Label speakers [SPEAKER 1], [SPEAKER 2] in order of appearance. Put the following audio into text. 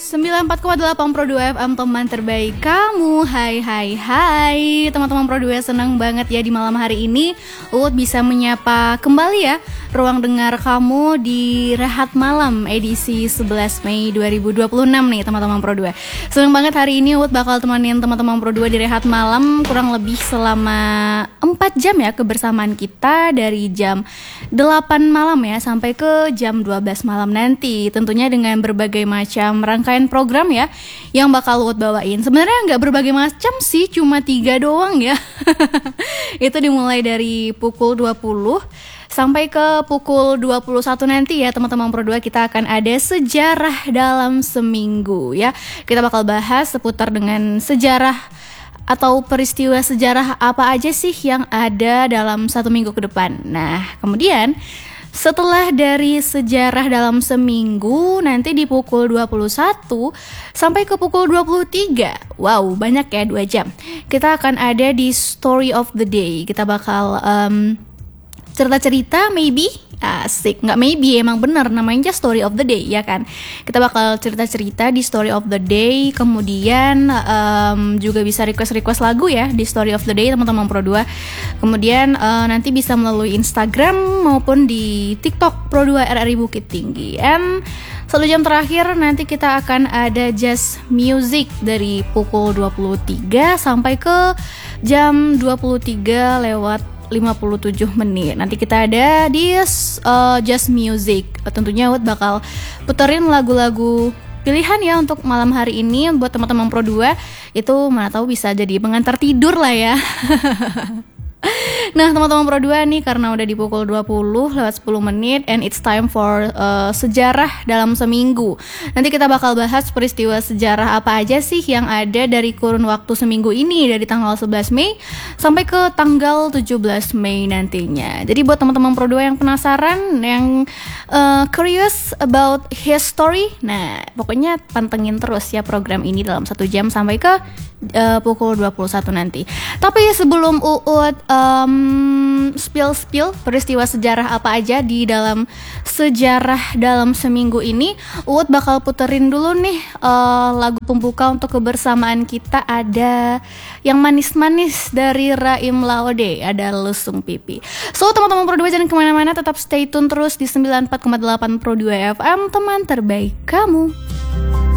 [SPEAKER 1] 94,8 Pro 2 FM, teman terbaik kamu. Hai teman-teman Pro 2, senang banget ya di malam hari ini Uut bisa menyapa kembali ya ruang dengar kamu di Rehat Malam edisi 11 Mei 2026 nih teman-teman Pro 2. Senang banget hari ini Uut bakal temenin teman-teman Pro 2 di Rehat Malam kurang lebih selama 4 jam ya kebersamaan kita, dari jam 8 malam ya sampai ke jam 12 malam nanti, tentunya dengan berbagai macam rangkaian program ya yang bakal Uut bawain. Sebenarnya nggak berbagai macam sih, cuma 3 doang ya. Itu dimulai dari pukul 20 sampai ke pukul 21 nanti ya teman-teman Pro 2. Kita akan ada sejarah dalam seminggu ya. Kita bakal bahas seputar dengan sejarah atau peristiwa sejarah apa aja sih yang ada dalam 1 minggu ke depan. Nah, kemudian setelah dari sejarah dalam seminggu, nanti di pukul 21 sampai ke pukul 23, wow banyak ya, 2 jam, kita akan ada di Story of the Day. Kita bakal cerita-cerita, maybe, asik, nggak maybe, emang bener namanya Story of the Day ya kan. Kita bakal cerita-cerita di Story of the Day, kemudian juga bisa request lagu ya di Story of the Day teman-teman Pro 2. Kemudian nanti bisa melalui Instagram maupun di TikTok Pro 2 RRI Bukit Tinggi. And 1 jam terakhir nanti kita akan ada jazz music dari pukul 23 sampai ke jam 23 lewat 57 menit. Nanti kita ada di jazz music. Tentunya Uut bakal puterin lagu-lagu pilihan ya untuk malam hari ini buat teman-teman Pro 2. Itu mana tahu bisa jadi pengantar tidur lah ya. Nah teman-teman Pro 2 nih, karena udah di pukul 20 lewat 10 menit and it's time for sejarah dalam seminggu. Nanti kita bakal bahas peristiwa sejarah apa aja sih yang ada dari kurun waktu seminggu ini, dari tanggal 11 Mei sampai ke tanggal 17 Mei nantinya. Jadi buat teman-teman Pro 2 yang penasaran, yang curious about history, nah pokoknya pantengin terus ya program ini dalam 1 jam sampai ke pukul 21 nanti. Tapi sebelum Uut spill peristiwa sejarah apa aja di dalam sejarah dalam seminggu ini, Uut bakal puterin dulu nih lagu pembuka untuk kebersamaan kita. Ada yang manis-manis dari Raim Laode, ada Lesung Pipi. So teman-teman Pro 2 jangan kemana-mana, tetap stay tune terus di 94,8 Pro 2 FM, teman terbaik kamu.